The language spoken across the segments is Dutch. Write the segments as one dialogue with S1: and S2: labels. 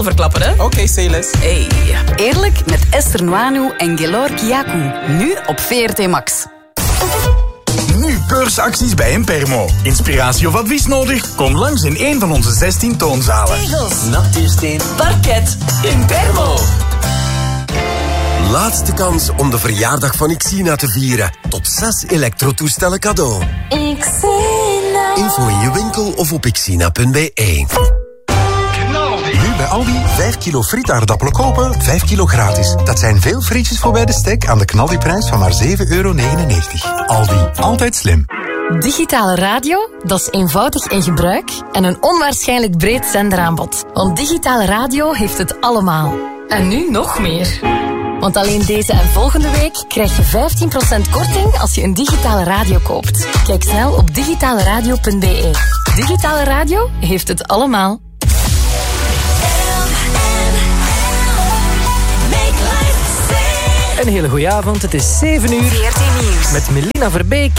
S1: wel verklappen, hè?
S2: Oké, Celes.
S1: Hey. Eerlijk met Esther Nwanu en Gelor Kiaku. Nu op VRT Max.
S3: Nu beursacties bij Impermo. Inspiratie of advies nodig? Kom langs in een van onze 16 toonzalen.
S4: Tegels, natuursteen, parket, Impermo.
S5: Laatste kans om de verjaardag van Xina te vieren. Tot 6 elektrotoestellen cadeau.
S6: Xina.
S5: Info in je winkel of op xina.be.
S7: Nu bij Aldi 5 kilo frietaardappelen kopen, 5 kilo gratis. Dat zijn veel frietjes voor bij de stek aan de knaldiprijs van maar €7,99. Aldi, altijd slim.
S8: Digitale radio, dat is eenvoudig in gebruik en een onwaarschijnlijk breed zenderaanbod. Want digitale radio heeft het allemaal. En nu nog meer. Want alleen deze en volgende week krijg je 15% korting als je een digitale radio koopt. Kijk snel op digitaleradio.be. Digitale radio heeft het allemaal.
S9: Een hele goede avond, het is 7 uur.
S8: VRT Nieuws.
S9: Met Melina Verbeek.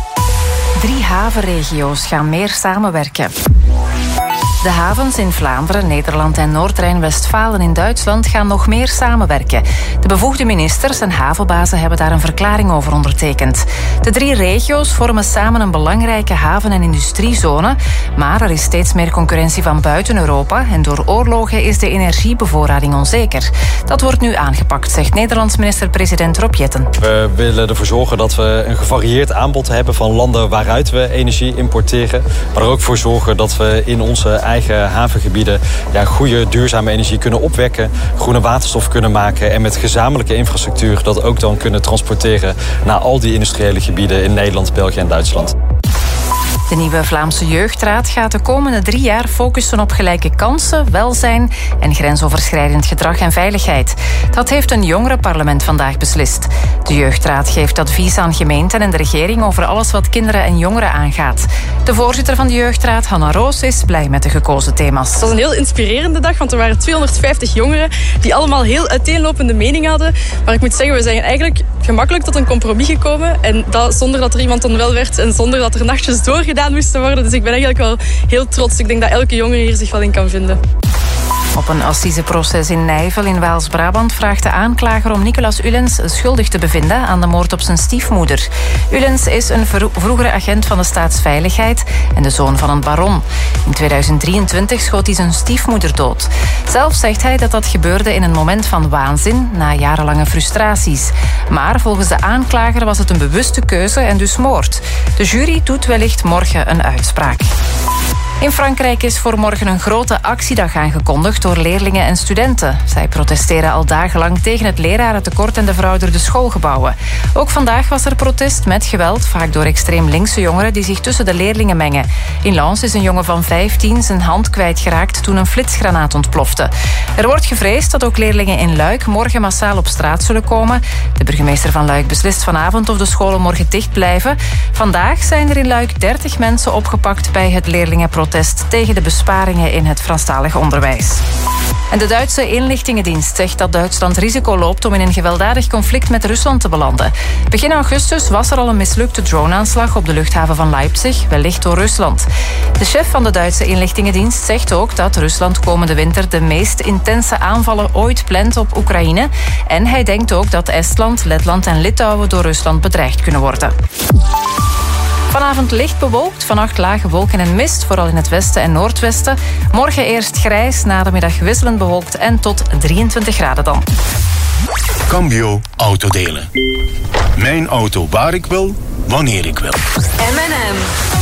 S8: 3 havenregio's gaan meer samenwerken. De havens in Vlaanderen, Nederland en Noord-Rijn-Westfalen in Duitsland gaan nog meer samenwerken. De bevoegde ministers en havenbazen hebben daar een verklaring over ondertekend. De 3 regio's vormen samen een belangrijke haven- en industriezone, maar er is steeds meer concurrentie van buiten Europa en door oorlogen is de energiebevoorrading onzeker. Dat wordt nu aangepakt, zegt Nederlands minister-president Rob Jetten.
S10: We willen ervoor zorgen dat we een gevarieerd aanbod hebben van landen waaruit we energie importeren, maar er ook voor zorgen dat we in onze eigen havengebieden goede duurzame energie kunnen opwekken, groene waterstof kunnen maken en met gezamenlijke infrastructuur dat ook dan kunnen transporteren naar al die industriële gebieden in Nederland, België en Duitsland.
S8: De nieuwe Vlaamse Jeugdraad gaat de komende 3 jaar focussen op gelijke kansen, welzijn en grensoverschrijdend gedrag en veiligheid. Dat heeft een jongerenparlement vandaag beslist. De Jeugdraad geeft advies aan gemeenten en de regering over alles wat kinderen en jongeren aangaat. De voorzitter van de Jeugdraad, Hanna Roos, is blij met de gekozen thema's.
S11: Het was een heel inspirerende dag, want er waren 250 jongeren die allemaal heel uiteenlopende meningen hadden. Maar ik moet zeggen, we zijn eigenlijk gemakkelijk tot een compromis gekomen. En dat zonder dat er iemand onwel werd en zonder dat er nachtjes doorgedaan moesten worden. Dus ik ben eigenlijk wel heel trots. Ik denk dat elke jongere hier zich wel in kan vinden.
S8: Op een assiseproces in Nijvel in Waals-Brabant vraagt de aanklager om Nicolas Ullens schuldig te bevinden aan de moord op zijn stiefmoeder. Ullens is een vroegere agent van de staatsveiligheid en de zoon van een baron. In 2023 schoot hij zijn stiefmoeder dood. Zelf zegt hij dat dat gebeurde in een moment van waanzin na jarenlange frustraties. Maar volgens de aanklager was het een bewuste keuze en dus moord. De jury doet wellicht morgen een uitspraak. In Frankrijk is voor morgen een grote actiedag aangekondigd door leerlingen en studenten. Zij protesteren al dagenlang tegen het lerarentekort en de verouderde schoolgebouwen. Ook vandaag was er protest met geweld, vaak door extreem linkse jongeren die zich tussen de leerlingen mengen. In Lens is een jongen van 15 zijn hand kwijtgeraakt toen een flitsgranaat ontplofte. Er wordt gevreesd dat ook leerlingen in Luik morgen massaal op straat zullen komen. De burgemeester van Luik beslist vanavond of de scholen morgen dicht blijven. Vandaag zijn er in Luik 30 mensen opgepakt bij het leerlingenprotest tegen de besparingen in het Franstalig onderwijs. En de Duitse inlichtingendienst zegt dat Duitsland risico loopt om in een gewelddadig conflict met Rusland te belanden. Begin augustus was er al een mislukte droneaanslag op de luchthaven van Leipzig, wellicht door Rusland. De chef van de Duitse inlichtingendienst zegt ook dat Rusland komende winter de meest intense aanvallen ooit plant op Oekraïne. En hij denkt ook dat Estland, Letland en Litouwen door Rusland bedreigd kunnen worden. Vanavond licht bewolkt, vannacht lage wolken en mist, vooral in het westen en noordwesten. Morgen eerst grijs, na de middag wisselend bewolkt en tot 23 graden dan.
S12: Cambio Autodelen. Mijn auto waar ik wil, wanneer ik wil.
S6: M&M.